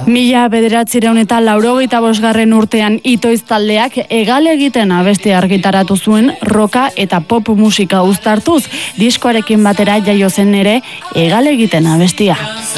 1985 urtean Itoiz taldeak Egal egiten abestia argitaratu zuen roka eta pop musika uztartuz, diskoarekin batera jaio zen ere Egal egiten abestia.